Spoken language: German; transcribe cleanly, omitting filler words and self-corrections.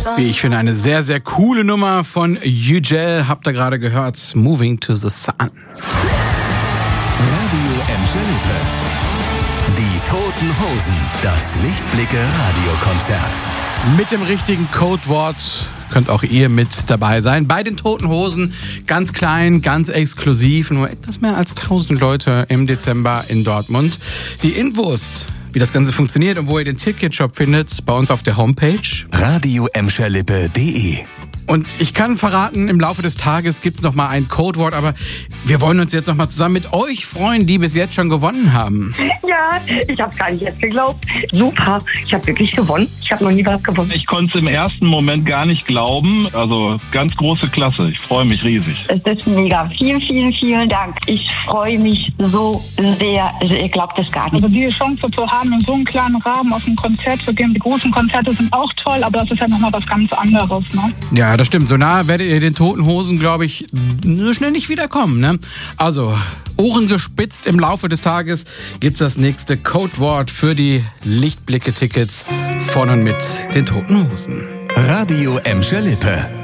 Wie ich finde, eine sehr, sehr coole Nummer von Yücel. Habt ihr gerade gehört? Moving to the Sun. Radio Emscher-Lippe. Die Toten Hosen. Das Lichtblicke-Radiokonzert. Mit dem richtigen Codewort könnt auch ihr mit dabei sein. Bei den Toten Hosen, ganz klein, ganz exklusiv, nur etwas mehr als 1000 Leute im Dezember in Dortmund. Die Infos, wie das Ganze funktioniert und wo ihr den Ticketshop findet, bei uns auf der Homepage radioemscherlippe.de. Und ich kann verraten, im Laufe des Tages gibt's noch mal ein Codewort, aber wir wollen uns jetzt noch mal zusammen mit euch freuen, die bis jetzt schon gewonnen haben. Ja, ich habe gar nicht jetzt geglaubt. Super, ich habe wirklich gewonnen. Ich habe noch nie was gewonnen. Ich konnte es im ersten Moment gar nicht glauben. Also ganz große Klasse. Ich freue mich riesig. Es ist mega. Vielen, vielen, vielen Dank. Ich freue mich so sehr. Also ihr glaubt es gar nicht. Also die Chance zu haben, in so einem kleinen Rahmen auf ein Konzert zu gehen. Die großen Konzerte sind auch toll, aber das ist ja nochmal was ganz anderes, ne? Ja, das stimmt. So nah werdet ihr den Toten Hosen, glaube ich, so schnell nicht wiederkommen, ne? Also, Ohren gespitzt, im Laufe des Tages gibt's das nächste Codewort für die Lichtblicke-Tickets von und mit den Toten Hosen. Radio Emscher-Lippe.